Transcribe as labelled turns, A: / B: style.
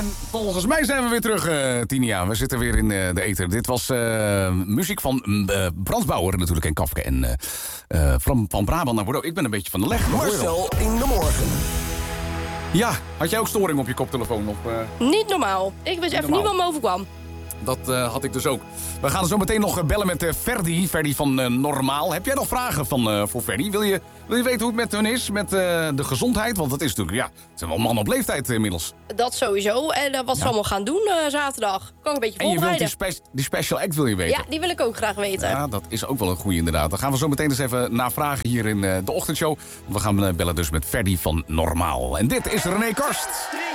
A: En volgens mij zijn we weer terug, Tinia. We zitten weer in de ether. Dit was muziek van Frans Bauer natuurlijk en Kafka. En van Brabant naar Bordeaux. Ik ben een beetje van de leg.
B: Marcel in de morgen.
A: Ja, had jij ook storing op je koptelefoon?
C: Niet normaal. Ik wist even niet wat me overkwam.
A: Dat had ik dus ook. We gaan zo meteen nog bellen met Ferdi. Ferdi van Normaal. Heb jij nog vragen voor Ferdi? Wil je weten hoe het met hun is? Met de gezondheid? Want dat is natuurlijk, ja, het zijn wel mannen op leeftijd inmiddels.
C: Dat sowieso. En wat ze allemaal gaan doen zaterdag. Kan ik een beetje
A: En je wilt
C: voorbereiden.
A: die special act wil je weten?
C: Ja, die wil ik ook graag weten.
A: Ja, dat is ook wel een goeie inderdaad. Dan gaan we zo meteen eens even naar vragen hier in de ochtendshow. We gaan bellen dus met Ferdi van Normaal. En dit is René Karst.